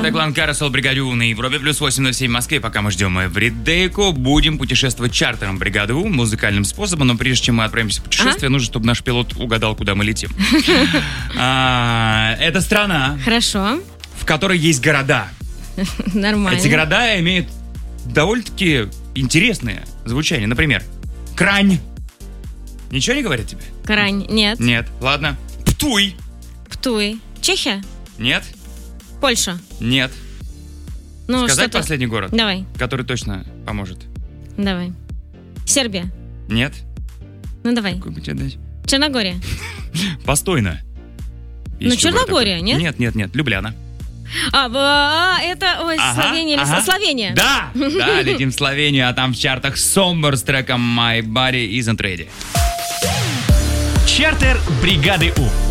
Это клан Carousel Бригаде У на Европе, плюс 807 в Москве. Пока мы ждем эвридейку, будем путешествовать чартером Бригады У, музыкальным способом. Но прежде чем мы отправимся в путешествие, нужно, чтобы наш пилот угадал, куда мы летим. Это страна, Хорошо. в которой есть города. Нормально. Эти города имеют довольно-таки интересные звучания. Например, Крань. Ничего не говорит тебе? Крань. Нет. Нет. Ладно. Птуй. Птуй. Чехия? Нет. Польша? Нет. Ну, Сказать что-то... последний город? Давай. Который точно поможет. Давай. Сербия? Нет. Ну, давай. Какой бы тебе дать? Черногория? Постойно. Есть еще Черногория, город нет? Нет. Любляна. Это... Ой, Словения или... Словения. Да, летим в Словению, а там в чартах Somber с треком My Body Isn't Ready. Чартер Бригады У.